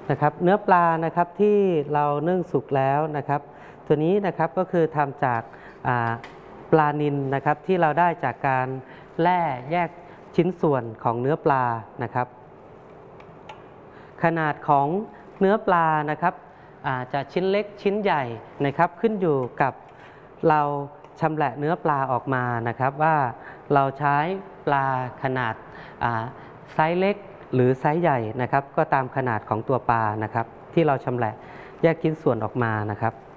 นะครับเนื้อปลานะครับที่เรานึ่งสุกแล้วนะครับตัวนี้นะครับก็คือทำจากปลานิลนะครับที่เราได้จากการแล่แยกชิ้นส่วนของเนื้อปลานะครับขนาดของเนื้อปลานะครับจะชิ้นเล็กชิ้นใหญ่นะครับขึ้นอยู่กับเราชำแหละเนื้อปลาออกมานะครับว่าเราใช้ปลาขนาดไซส์เล็กหรือไซส์ใหญ่นะครับก็ตามขนาดของตัวปลานะครับที่เราชำแหละแยกชิ้นส่วนออกมานะครับ